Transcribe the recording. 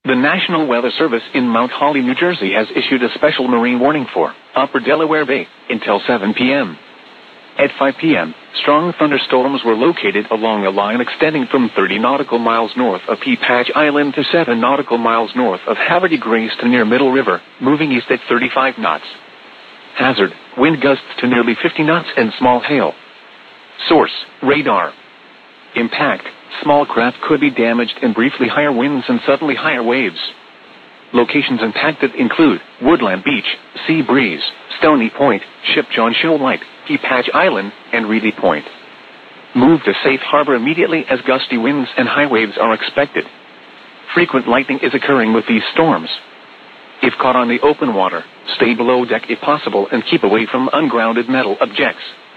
The National Weather Service in Mount Holly, New Jersey has issued a special marine warning for Upper Delaware Bay until 7 p.m. At 5 p.m., strong thunderstorms were located along a line extending from 30 nautical miles north of Pea Patch Island to 7 nautical miles north of Havre de Grace to near Middle River, moving east at 35 knots. Hazard, wind gusts to nearly 50 knots and small hail. Source, radar. Impact, small craft could be damaged and briefly higher winds and suddenly higher waves. Locations impacted include Woodland Beach, Sea Breeze, Stony Point, Ship John Shoalite, Pea Patch Island, and Reedy Point. Move to safe harbor immediately as gusty winds and high waves are expected. Frequent lightning is occurring with these storms. If caught on the open water, stay below deck if possible and keep away from ungrounded metal objects.